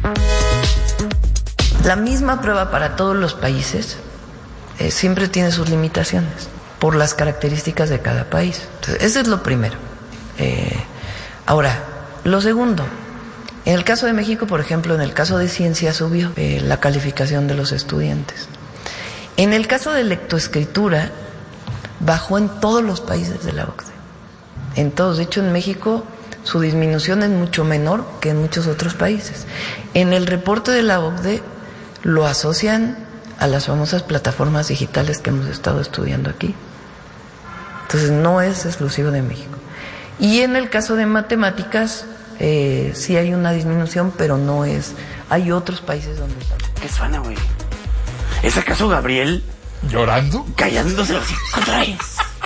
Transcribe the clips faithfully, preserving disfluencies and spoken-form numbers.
La misma prueba para todos los países eh, siempre tiene sus limitaciones por las características de cada país. Entonces, ese es lo primero. Eh, ahora, lo segundo, en el caso de México, por ejemplo, en el caso de ciencia subió eh, la calificación de los estudiantes. En el caso de lectoescritura, bajó en todos los países de la O C D E. En todos. De hecho, en México su disminución es mucho menor que en muchos otros países. En el reporte de la O C D E lo asocian a las famosas plataformas digitales que hemos estado estudiando aquí. Entonces, no es exclusivo de México. Y en el caso de matemáticas, eh, sí hay una disminución, pero no es... Hay otros países donde está. ¿Qué suena, güey? ¿Es acaso Gabriel? ¿Llorando? Callándose los hijos otra vez.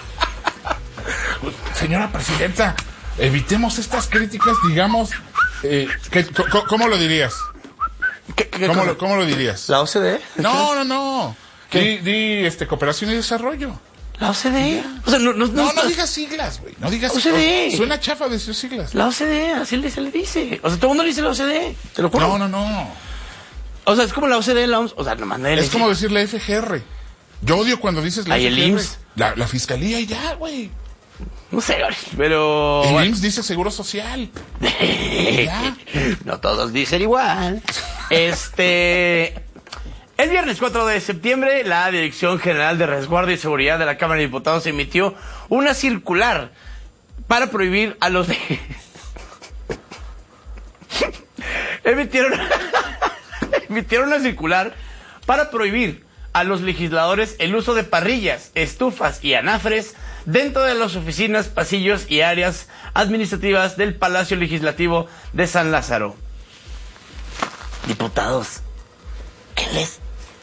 Señora presidenta, evitemos estas críticas, digamos... Eh, ¿qué, co, ¿Cómo lo dirías? ¿Qué, qué ¿Cómo, lo, ¿Cómo lo dirías? ¿La O C D E? No, no, no. Di, di este, cooperación y desarrollo. ¿La O C D E? O sea, no, no, no, no, no digas siglas, güey. No digas O C D E. Suena chafa decir siglas. La O C D E, así le, se le dice. O sea, todo el mundo le dice la O C D E. Te lo juro. No, no, no. O sea, es como la O C D E, la O M S. O sea, nomás nadie le Es dice. como decir la F G R. Yo odio cuando dices la Ay, F G R. el I M S S. La, la fiscalía y ya, güey. No sé, pero... El bueno. I M S S dice Seguro Social. Ya. No todos dicen igual. Este... El viernes cuatro de septiembre, la Dirección General de Resguardo y Seguridad de la Cámara de Diputados emitió una circular para prohibir a los... emitieron... emitieron una circular para prohibir a los legisladores el uso de parrillas, estufas y anafres dentro de las oficinas, pasillos y áreas administrativas del Palacio Legislativo de San Lázaro. Diputados, ¿qué les...?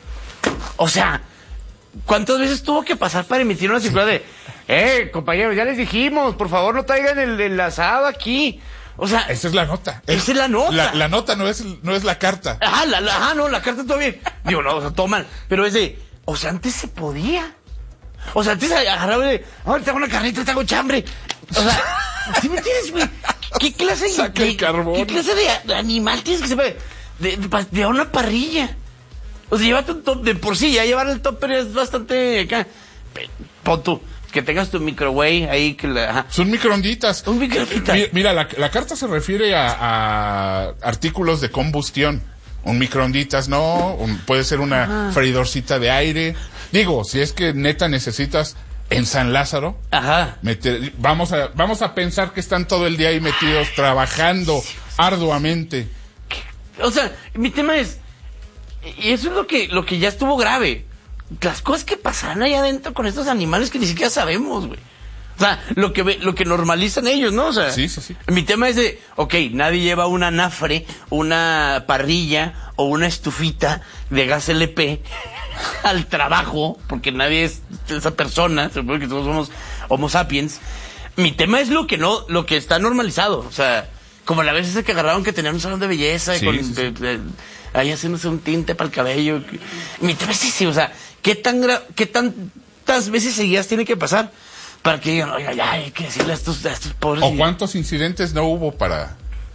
O sea, ¿cuántas veces tuvo que pasar para emitir una circular de... Eh, compañeros, ya les dijimos, por favor no traigan el, el asado aquí? O sea... Esa es la nota. Esa es la nota. La, la nota no es, no es la carta. Ajá, la, la, ajá, no, la carta todo bien. Digo, no, o sea, todo mal. Pero es de... O sea, antes se podía. O sea, antes agarraba de... Ahora tengo una carnita, tengo chambre. O sea, ¿sí me entiendes, güey? ¿Qué clase Saca de... el carbón. ¿Qué clase de, de animal tienes que saber? De, de, de una parrilla. O sea, llévate un top de por sí. Ya llevar el topper es bastante... Acá. Pon tú. Que tengas tu microwave ahí. Que la, ajá. Son microonditas. Un microondita. Mi, mira, la, la carta se refiere a, a artículos de combustión. Un microonditas, no. Un, puede ser una Ajá. freidorcita de aire. Digo, si es que neta necesitas en San Lázaro, Ajá. meter, vamos a vamos a pensar que están todo el día ahí metidos trabajando arduamente. O sea, mi tema es... Y eso es lo que, lo que ya estuvo grave. Las cosas que pasarán allá adentro con estos animales que ni siquiera sabemos, güey. O sea, lo que ve, lo que normalizan ellos, ¿no? O sea, sí, sí, sí. Mi tema es de, ok, nadie lleva una anafre, una parrilla o una estufita de gas L P al trabajo, porque nadie es esa persona, se supone que todos somos homo sapiens. Mi tema es lo que no, lo que está normalizado. O sea, como la vez esa que agarraron que tenían un salón de belleza, sí, con, sí, sí. De, de, ahí haciéndose un tinte para el cabello. Mi tema es ese, o sea, ¿qué tan gra- qué tantas veces seguidas tiene que pasar para que digan, oiga, ya hay que decirle a estos, a estos pobres? ¿O cuántos incidentes no hubo para...?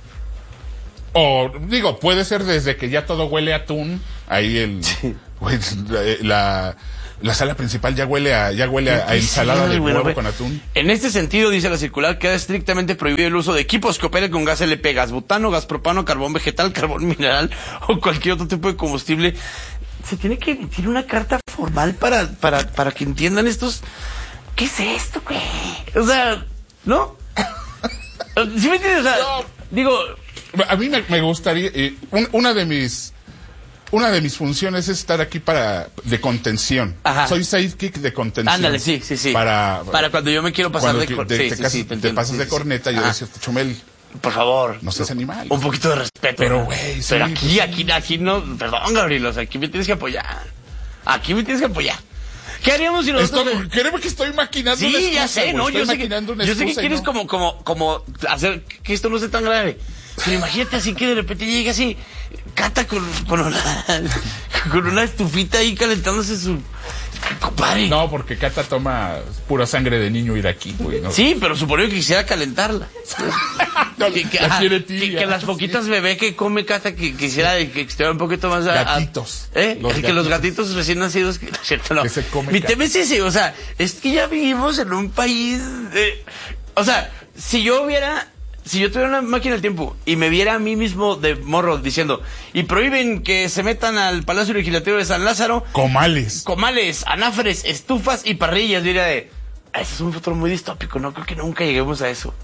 O, digo, puede ser desde que ya todo huele a atún, ahí el... Sí. Pues, la, la sala principal ya huele a, ya huele a, a ensalada de bueno, huevo bueno, con atún. En este sentido, dice la circular, queda estrictamente prohibido el uso de equipos que operen con gas L P, gas butano, gas propano, carbón vegetal, carbón mineral o cualquier otro tipo de combustible. Se tiene que emitir una carta formal para, para, para que entiendan estos... ¿Qué es esto, güey? O sea, ¿no? ¿Sí me entiendes? O sea, no. Digo... A mí me, me gustaría... Eh, un, una de mis... Una de mis funciones es estar aquí para de contención. Ajá. Soy sidekick de contención. Ándale, sí, sí, sí. Para, para cuando yo me quiero pasar de corneta. Sí, te, sí, te, sí, te, te, te pasas sí, de sí, corneta, sí. yo Ajá. decía, Chumel, por favor. no seas animal. Un poquito de respeto. Pero, güey, sí, Pero aquí, pues, aquí, aquí no... Perdón, Gabriel, o sea, aquí me tienes que apoyar. Aquí me tienes que apoyar. ¿Qué haríamos si nosotros... Esto, créeme que estoy maquinando sí, una excusa, ya sé, güey. ¿no? Estoy Yo sé, que, maquinando una yo sé que excusa y quieres no. como, como, como hacer que esto no sea tan grave. Pero imagínate así que de repente llega así, Cata con, con, una, con una estufita ahí calentándose su... Compadre. No, porque Cata toma pura sangre de niño iraquí, güey. ¿No? Sí, pero supongo que quisiera calentarla. No, que, que, la ajá, quiere tibia. que, que las poquitas bebé que come Cata que quisiera que esté un poquito más... A, Gatitos. A, ¿eh? Los que gatitos. los gatitos recién nacidos... Que, ¿cierto? No. Que se come Mi Cata. tema es ese, o sea, es que ya vivimos en un país... De, o sea, si yo hubiera... Si yo tuviera una máquina del tiempo y me viera a mí mismo de morro diciendo y prohíben que se metan al Palacio Legislativo de San Lázaro Comales. comales, anáfres, estufas y parrillas, diría de, ah, ese es un futuro muy distópico, no creo que nunca lleguemos a eso.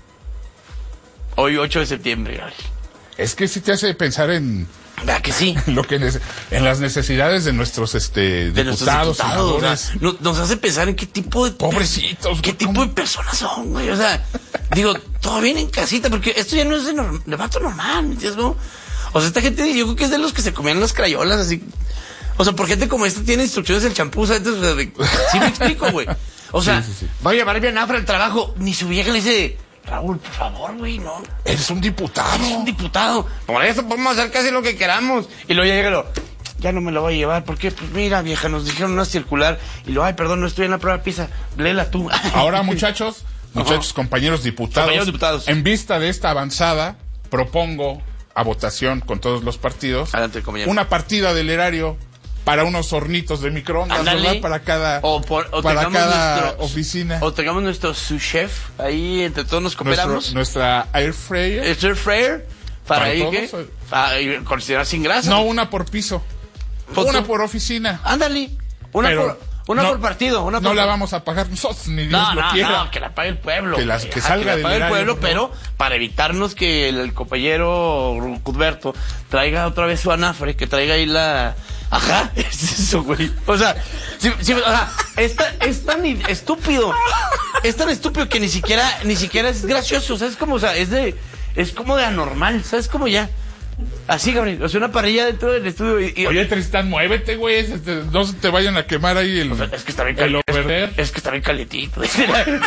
Hoy ocho de septiembre, Gabriel. Es que sí te hace pensar en ¿Verdad que sí? lo que nece- en las necesidades de nuestros este De nuestros diputados, diputados, o sea, senadores. no- nos hace pensar en qué tipo de... Pobrecitos, ¿Qué güey, tipo ¿cómo? de personas son, güey? O sea, digo, todo bien en casita, porque esto ya no es de, norm- de vato normal, ¿me entiendes, no? O sea, esta gente, yo creo que es de los que se comían las crayolas, así. O sea, por gente como esta tiene instrucciones del champú, ¿sabes? O sea, de- sí me explico, güey. O sea, Sí, sí, sí. va a llevar bien afra al trabajo, ni su vieja le dice, Raúl, por favor, güey, no. Eres un diputado. Es un diputado. Por eso podemos hacer casi lo que queramos. Y luego ya llega lo, ya no me lo voy a llevar. ¿Por qué? Pues mira, vieja, nos dijeron una circular. Y luego, ay, perdón, no estoy en la prueba PISA. Léela tú. Ahora, muchachos, muchachos, Ajá. compañeros diputados, Compañeros diputados. en vista de esta avanzada, propongo a votación con todos los partidos Adelante, compañero. una partida del erario para unos hornitos de microondas, Ándale. ¿verdad? Para cada, O, por, o para tengamos cada nuestro, oficina. O tengamos nuestro sous chef. Ahí entre todos nos Nuestro- cooperamos. nuestra air fryer. Stir fryer. Para, ¿Para ahí todos? que. Para y considerar sin grasa. No una por piso, Foto. una por oficina. Ándale. Una, Pero por, una no- por partido. Una no por la vamos a pagar nosotros, ni Dios No, lo no, quiera. no, que la pague el pueblo. Que las- güey. que Ajá, salga la del pague el erario, pueblo, por favor. pero para evitarnos que el, el compañero Cuthberto traiga otra vez su anafre, que traiga ahí la... Ajá, es eso, güey. O sea, sí, sí, o sea, es tan, es tan i- estúpido. Es tan estúpido que ni siquiera, ni siquiera es gracioso. O sea, es como, o sea, es de, es como de anormal. ¿Sabes? Como ya. Así, Gabriel. O sea, una parrilla dentro del estudio y... y- Oye, Tristán, muévete, güey. este, No se te vayan a quemar ahí el, es que está bien el caliente. overder. Es que está bien calientito. Dice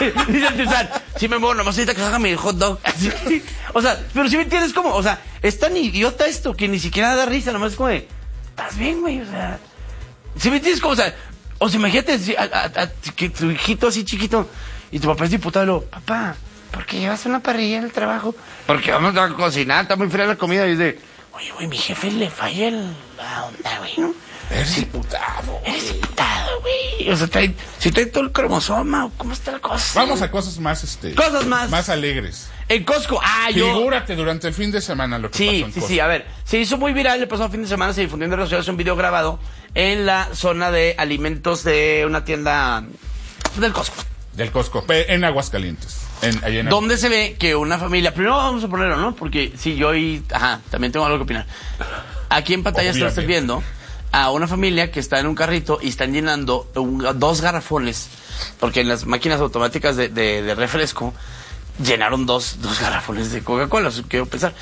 el Tizán, sí me muevo, nomás ahorita que haga mi hot dog. Así. O sea, pero si me entiendes cómo, o sea, es tan idiota esto que ni siquiera da risa, nomás es como de, estás bien, güey, o sea. Si me entiendes cómo, o sea, o sea, imagínate si a, a- a- que tu hijito así chiquito y tu papá es diputado, y luego, papá, ¿por qué llevas una parrilla en el trabajo? Porque vamos a cocinar, está muy fría la comida. Y dice, oye, güey, mi jefe le falla el, la onda, güey, ¿no? Eres diputado. Eres diputado, güey. O sea, trae, si trae todo el cromosoma, ¿cómo está la cosa? Vamos a cosas más, este... Cosas más. Más alegres. En Costco, ah, yo... Figúrate durante el fin de semana lo que Sí, pasó en sí, Costco. sí, a ver, se hizo muy viral el pasado fin de semana, se difundió en redes sociales un video grabado en la zona de alimentos de una tienda del Costco. Del Costco, pe- en Aguascalientes. En, ahí en Donde se ve que una familia, primero vamos a ponerlo, ¿no? Porque si yo y, ajá, también tengo algo que opinar. Aquí en pantalla estás Obviamente. viendo a una familia que está en un carrito y están llenando un- dos garrafones, porque en las máquinas automáticas de, de, de refresco llenaron dos, dos garrafones de Coca-Cola, eso quiero pensar.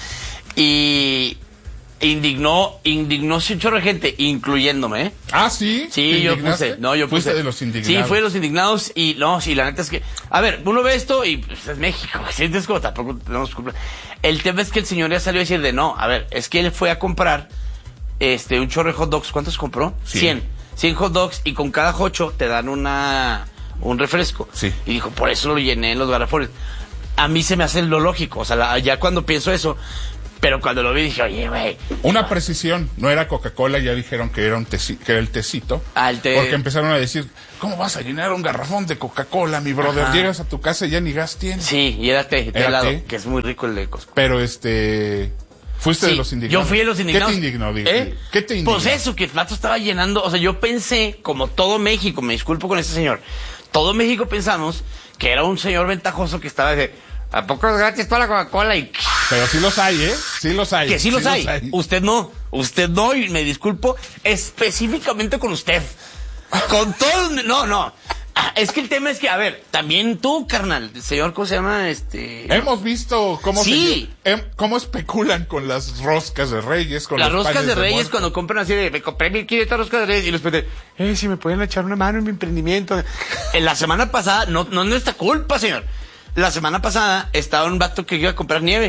Y indignó, indignóse un chorro de gente, incluyéndome, ¿eh? Ah, ¿sí? Sí, ¿Te yo indignaste? puse, no, yo Fuiste puse. de los indignados. Sí, fui de los indignados y no, sí, la neta es que, a ver, uno ve esto y pues, es México, ¿sí? Entonces como tampoco tenemos culpa. El tema es que el señor ya salió a decir de no, a ver, es que él fue a comprar este un chorro de hot dogs, ¿cuántos compró? Cien. cien. cien hot dogs y con cada jocho te dan una un refresco. Sí. Y dijo, por eso lo llené en los garrafones. A mí se me hace lo lógico, o sea, la- ya cuando pienso eso, pero cuando lo vi dije, oye, güey, Una precisión, no era Coca-Cola, ya dijeron que era un teci- que era el tecito. Ah, el té. Porque empezaron a decir, ¿cómo vas a llenar un garrafón de Coca-Cola, mi brother? Ajá. Llegas a tu casa y ya ni gas tienes. sí, y era té, té Era helado, té. que es muy rico el de Costco. Pero este, fuiste Sí, de los indignados. Yo fui de los indignados. ¿Qué te indignó? Digo? ¿Eh? ¿Qué te indignó? Pues eso, que el plato estaba llenando. O sea, yo pensé, como todo México, me disculpo con este señor, todo México pensamos que era un señor ventajoso que estaba de, ¿a poco es gratis toda la Coca-Cola? Y Pero sí los hay, ¿eh? Sí los hay. que sí los hay. Usted no, usted no, y me disculpo específicamente con usted. Con todos, no, no. Ah, es que el tema es que, a ver, también tú, carnal, señor, ¿cómo se llama? Este... Hemos visto cómo Sí. se, em- cómo especulan con las roscas de Reyes, con Las los roscas panes de Reyes muerto. cuando compran así de, me compré mil quinientas roscas de Reyes y les pedí, eh, si me pueden echar una mano en mi emprendimiento. En la semana pasada, no, no es nuestra culpa, señor. La semana pasada estaba un vato que iba a comprar nieve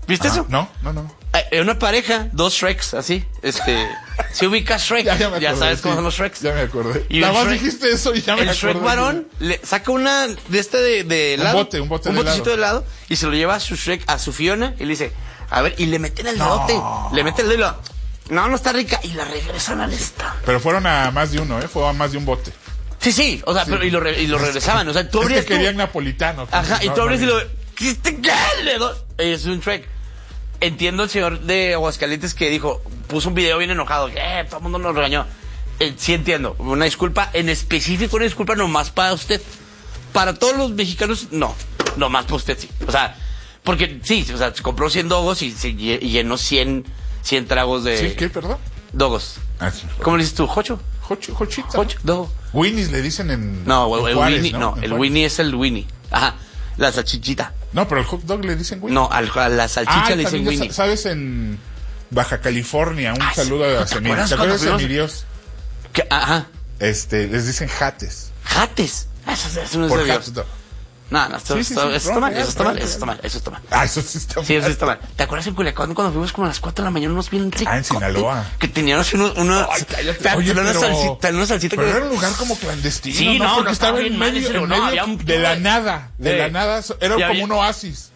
¿Viste Ah, eso? No, no, no. Eh, una pareja, dos Shreks, así. Este. Si ubicas Shrek, Ya, ya, ya me acordé, sabes sí. cómo son los Shreks. Ya me acordé. Y Nada el más Shrek- dijiste eso y ya me El acordé. Shrek varón le saca una de este de, de Un helado. bote, un bote de botecito helado. de helado. Y se lo lleva a su Shrek, a su Fiona. Y le dice, a ver, y le meten el No. dedote. Le meten el dedo. No, no está rica. Y la regresan al stand. Pero fueron a más de uno, ¿eh? Fue a más de un bote. Sí, sí. O sea, Sí. pero y lo, re- y lo regresaban. O sea, tú Es abrías que tu- querían napolitano. Ajá, y No, tú abres y no, lo... ¿Qué este qué? Le doy- Es un Shrek. Entiendo el señor de Aguascalientes que dijo, puso un video bien enojado, eh, todo el mundo nos regañó. Eh, sí entiendo, una disculpa, en específico una disculpa nomás para usted. Para todos los mexicanos, no, nomás para usted sí. O sea, porque sí, o sea, se compró cien dogos y se lle- y llenó cien, cien tragos de ¿Sí? ¿Qué, perdón? dogos. Ah, sí. ¿Cómo le dices tú? ¿Jocho? Jocho, Jochita. ¿Jocho? ¿Dogo? Winnies le dicen en. No, en el Juárez, Winnie, no, En el Juárez. Winnie es el Winnie. Ajá, la salchichita. No, pero el hot dog le dicen Winnie. No, al- a la salchicha Ah, le dicen también ya Winnie. sa- ¿Sabes? En Baja California, un Ah, sí. saludo a ¿Te Semir. acuerdas ¿Te acuerdas de cuando fuimos? Semirios? ¿Qué? Ajá, Este, les dicen jates. jates. Eso, eso no es Por de hot Dios. dog. No, no, esto, Sí, sí, esto- sí, eso está no, mal, real, eso está mal, real, eso está real. mal, eso está mal. Ah, eso sí está Sí, eso mal. está mal. ¿Te acuerdas en Culiacán cuando fuimos como a las cuatro de la mañana unos bien ricos? Ah, en Sinaloa. Que tenían así uno- una, Ay, cállate. te- Oye, te dan una pero- salsita, te dan una salsita Pero que... era un lugar como clandestino, Sí, no, Porque no, estaba estaba en bien mal, medio, en serio, en no, medio había un- de la nada, de Sí. la nada. Era Y como había- un oasis.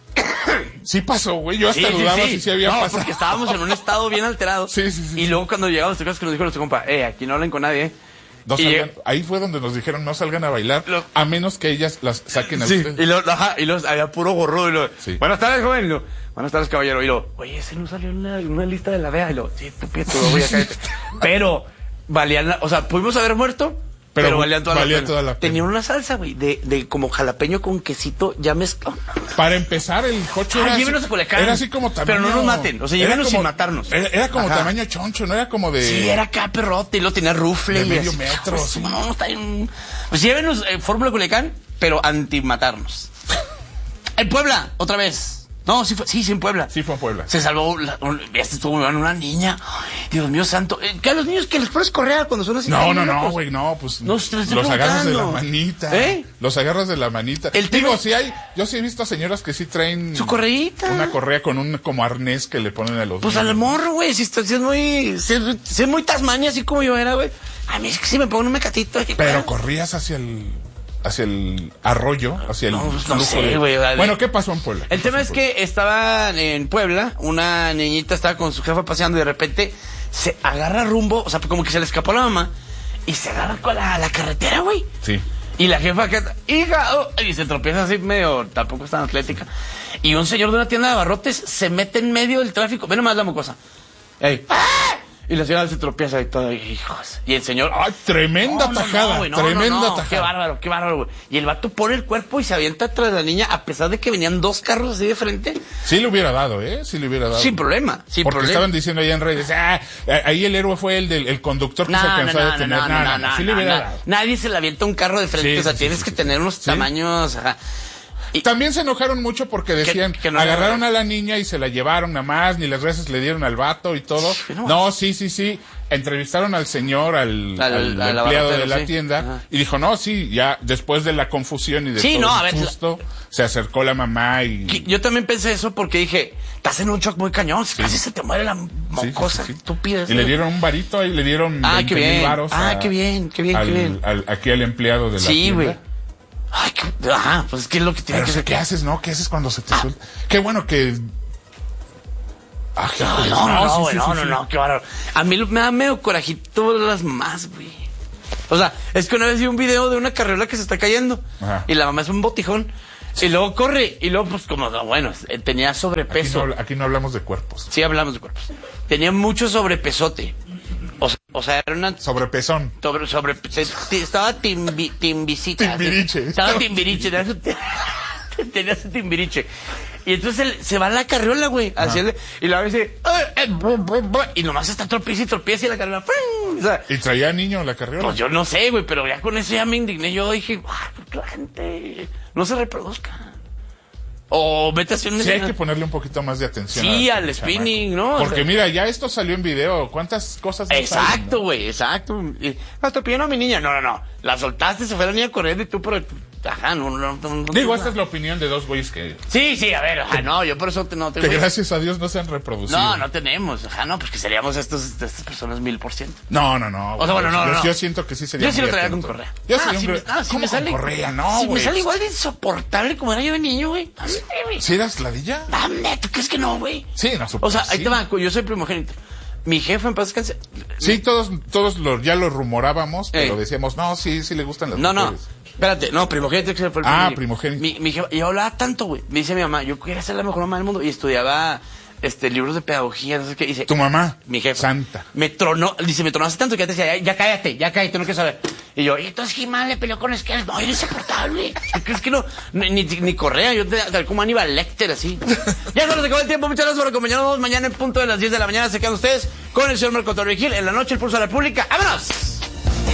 Sí pasó, güey. Yo hasta Sí, sí, dudaba sí. si se había no, pasado. porque estábamos en un estado bien alterado. Sí, sí, sí, Y sí. luego cuando llegamos a tu casa que nos dijo nuestro compa, eh, aquí no hablen con nadie, eh. No Y salgan- lleg- ahí fue donde nos dijeron no salgan a bailar, Lo- a menos que ellas las saquen a Sí, ustedes. y lo, ajá, y los había puro gorro y lo, Sí. buenas tardes, joven, y lo, buenas tardes, caballero, y lo, oye, ese no salió en una, en una lista de la D E A, y lo, sí, tú pieto, voy a caerte. Pero, valían la, o sea, pudimos haber muerto, pero, Pero valían toda, valía la pena. toda la pena. Tenían una salsa, güey, de, de como jalapeño con quesito ya mezclado. Para empezar, el cocho Ah, era, llévenos así, a Culiacán. era así como tamaño... Pero no nos maten, o sea, era llévenos como- sin matarnos. Era, era como Ajá. tamaño choncho, no era como de... Sí, era acá perrote y lo tenía rufle. De y medio así, metro, pues, sí. No, está bien. Pues llévenos eh, Fórmula Culiacán, pero anti-matarnos. En Puebla, otra vez. No, sí, fue, sí, sí, en Puebla. Sí fue en Puebla. Se salvó, la, un- este estuvo muy bueno, una niña. Ay, Dios mío santo. Eh, que a los niños que les pones correa cuando son así. No, tan no, no, locos. güey, no, pues No, te estoy los agarras de la preguntando. manita. ¿Eh? Los agarras de la manita. El Digo, tema- sí hay, yo sí he visto señoras que sí traen Su correíta. una correa con un como arnés que le ponen a los Pues niños. al morro, güey, si, está- si es muy, si es, si es muy Tasmania, así como yo era, güey. A mí es que si me pongo un mecatito. aquí, Pero corrías hacia el hacia el arroyo, hacia el No, pues, no flujo sé, de- güey, dale. Bueno, ¿qué pasó en Puebla? El tema ¿Qué es pasó en que estaban en Puebla, una niñita estaba con su jefa paseando y de repente se agarra rumbo, o sea, como que se le escapó la mamá y se agarra con la, la carretera, güey. Puebla? Sí. Y la jefa que hija, oh, y se tropieza así medio, tampoco es tan atlética. Y un señor de una tienda de abarrotes se mete en medio del tráfico, ve nomás la mocosa. Ey, ¡ah! Y la señora se tropieza y todo, hijos. Y el señor, Ay, tremenda no, no, tajada, no, güey, no, tremenda no, no, tajada. Qué bárbaro, qué bárbaro, güey. Y el vato pone el cuerpo y se avienta tras la niña a pesar de que venían dos carros así de frente. Sí le hubiera dado, ¿eh? Sí le hubiera dado. Sin problema, sin Porque problema. estaban diciendo allá en redes, ah, ahí el héroe fue el del el conductor que se No, no, alcanzó a no, no, detener. no, no, no, sí le no, hubiera no. dado. Nadie se le avienta un carro de frente, Sí, o sea, sí, tienes sí, que sí. tener unos Sí. tamaños, ajá. Y- También se enojaron mucho porque decían, que no agarraron era- a la niña y se la llevaron nada más, ni las veces le dieron al vato y todo. Sí, no. No, sí, sí, sí. Entrevistaron al señor, al, Al- al al empleado de abarrotero, la sí. tienda, Ajá. y dijo, no, sí, ya después de la confusión y de Sí, todo no, a el ver, susto, se acercó la mamá y... que- Yo también pensé eso porque dije, estás en un shock muy cañón, casi se te muere la Sí, mocosa sí, sí, sí. estúpida. Y le dieron un varito y le dieron Ah, veinte qué mil bien. varos Ah, a- qué bien, qué bien, qué al- bien. al- aquí al empleado de la Sí, tienda. güey. Ay, qué- ajá, pues es que es lo que tiene Pero que o sea, ser. ¿qué haces, no? ¿Qué haces cuando se te suelta? Qué bueno que... Ah, No, híjole, no, no, sí, güey, sí, no, sí, no, sí. no, qué bárbaro. A mí lo- me da medio corajito las más, güey. O sea, es que una vez vi un video de una carriola que se está cayendo Ajá. y la mamá es un botijón y luego corre y luego pues como, no, bueno, eh, tenía Aquí sobrepeso. no, aquí no hablamos de cuerpos. Sí, hablamos de cuerpos. Tenía mucho sobrepesote. O sea, o sea era una Sobrepezón. sobre, sobre, se- ti- estaba timbi, timbicita. Timbiriche. Estaba timbiriche, tenía su, tenía su timbiriche. Y entonces él se va a la carriola, güey, a hacerle, y la dice, "Ay, eh, bu, bu, bu", y nomás está tropieza y tropieza y la carriola, ¡fum! O sea, ¿Y traía niño la carriola? pues yo no sé, güey, pero ya con eso ya me indigné. Yo dije, "Ay, que la gente no se reproduzca. O vete a hacer un Sí, hay que ponerle un poquito más de atención. Sí, a- al al spinning, chamaco. ¿no? O Porque sea- mira, ya esto salió en video. ¿Cuántas cosas no salen, Exacto, no? güey, exacto. Y, hasta pidieron a mi niña. No, no, no. La soltaste, se fue la niña corriendo y tú por el ajá, no, no, no, no Digo, esta es la opinión de dos güeyes que... Sí, sí, a ver, ajá, no, yo por eso te, no tengo... Que gracias a Dios no se han reproducido. No, no tenemos, ajá, no, pues que seríamos estos, estas personas mil por ciento. No, no, no. O sea, bueno, no, yo, no. yo siento que sí sería Yo sí lo muy traía con atento. Correa. Yo ah, sería si un... me, ah, si ¿Cómo me sale... con Correa? No, Si güey. me sale igual de insoportable como era yo de niño, güey. ¿Sí eras ladilla? Dame, ¿tú crees que no, güey? Sí, no, supongo. O sea, ahí sí. te va, yo soy primogénito. Mi jefe en paz descanse. Sí, todos, todos lo, ya lo rumorábamos, pero Eh. decíamos, no, sí, sí le gustan las No, no, mujeres. espérate, no, primogénito que fue el Ah, primogénito. primogénito. Mi, mi jefe, yo hablaba tanto, güey. Me dice mi mamá, yo quería ser la mejor mamá del mundo y estudiaba este libros de pedagogía, no sé qué. Dice, Tu mamá, mi jefe. santa. Me tronó, dice, me tronó hace tanto que ya te decía, ya, ya cállate, ya cállate, no quiero saber. Y yo, y entonces He-Man le peleó con Esquelas. No, eres insoportable. ¿Crees que no? Ni, ni, ni Correa, yo te, te como Aníbal Lecter, así. Ya se nos acabó el tiempo, muchas gracias por acompañarnos. Mañana en punto de las diez de la mañana se quedan ustedes con el señor Marco Antonio Gil. En la noche, el Pulso de la República. ¡Vámonos!